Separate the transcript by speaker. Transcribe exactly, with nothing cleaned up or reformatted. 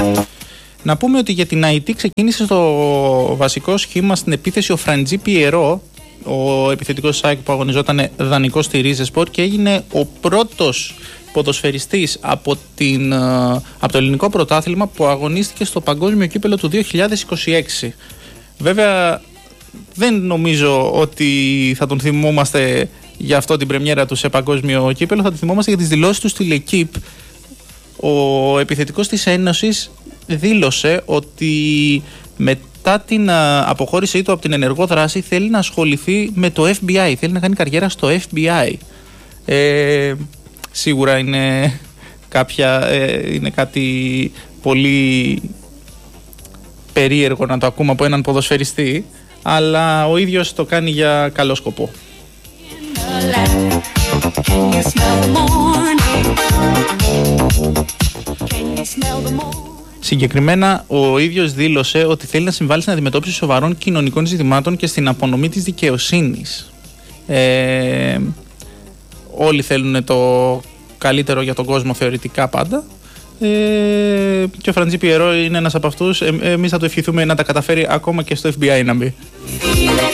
Speaker 1: Να πούμε ότι για την άι τι ξεκίνησε στο βασικό σχήμα στην επίθεση ο Φραντζί Πιερό, ο επιθετικός ΣΑΕΚ που αγωνιζόταν δανεικό στη Ριζεσπορ, και έγινε ο πρώτος ποδοσφαιριστής από, την, από το ελληνικό πρωτάθλημα που αγωνίστηκε στο παγκόσμιο κύπελο του δύο χιλιάδες είκοσι έξι. Βέβαια δεν νομίζω ότι θα τον θυμόμαστε για αυτό την πρεμιέρα του σε παγκόσμιο κύπελο, θα τον θυμόμαστε για τις δηλώσεις του στη Λεκύπ. Ο επιθετικός της Ένωσης δήλωσε ότι μετά την αποχώρησή του από την ενεργό δράση θέλει να ασχοληθεί με το εφ μπι άι, θέλει να κάνει καριέρα στο εφ μπι άι. Ε, σίγουρα είναι, κάποια, ε, είναι κάτι πολύ περίεργο να το ακούμε από έναν ποδοσφαιριστή, αλλά ο ίδιος το κάνει για καλό σκοπό. Συγκεκριμένα, ο ίδιος δήλωσε ότι θέλει να συμβάλλει στην αντιμετώπιση σοβαρών κοινωνικών ζητημάτων και στην απονομή της δικαιοσύνης. Ε, όλοι θέλουν το καλύτερο για τον κόσμο θεωρητικά πάντα. Ε, και ο Φραντζί Πιερό είναι ένας από αυτούς. Ε, εμείς θα του ευχηθούμε να τα καταφέρει ακόμα και στο εφ μπι άι να μπει.